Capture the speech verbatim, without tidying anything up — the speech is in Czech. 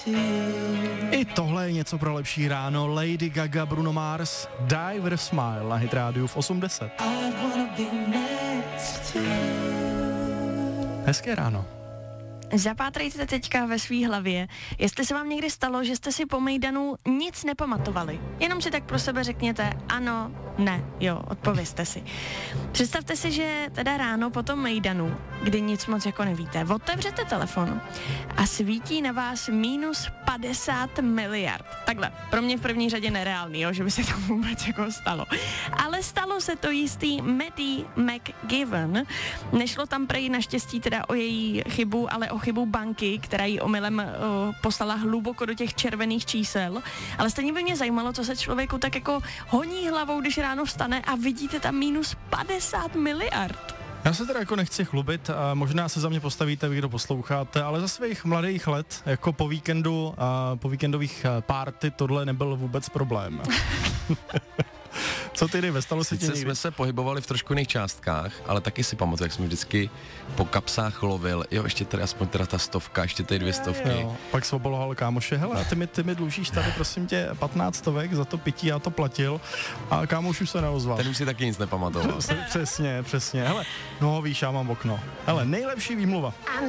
I tohle je něco pro lepší ráno. Lady Gaga, Bruno Mars, Diver Smile na Hit rádiu v osm deset. Hezké ráno. Zapátrejte teďka ve svý hlavě, jestli se vám někdy stalo, že jste si po mejdanu nic nepamatovali. Jenom si tak pro sebe řekněte ano, ne, jo, odpovězte si. Představte si, že teda ráno po tom mejdanu, kdy nic moc jako nevíte, otevřete telefon a svítí na vás minus padesát miliard. Takhle, pro mě v první řadě nereálný, jo, že by se to vůbec jako stalo. Ale stalo se to jistý Maddie McGivern. Nešlo tam prej naštěstí teda o její chybu, ale o chybu banky, která jí omylem uh, poslala hluboko do těch červených čísel. Ale stejně by mě zajímalo, co se člověku tak jako honí hlavou, když ráno vstane a vidíte tam minus padesát miliard. Já se teda jako nechci chlubit, a možná se za mě postavíte, vy kdo posloucháte, ale za svých mladých let, jako po víkendu a po víkendových party, tohle nebyl vůbec problém. Co ty, Dave, stalo se ti někdy? Jsme se pohybovali v trošku jiných částkách, ale taky si pamatuju, jak jsme vždycky po kapsách lovil, jo, ještě tady aspoň teda ta stovka, ještě ty dvě stovky. Jo, pak jsem oboloval kámoše, hele, ty mi, ty mi dlužíš tady, prosím tě, patnáct stovek za to pití, já to platil a kámoš už se neozval. Ten už si taky nic nepamatoval. Přesně, přesně, hele, no víš, já mám okno. Hele, nejlepší výmluva.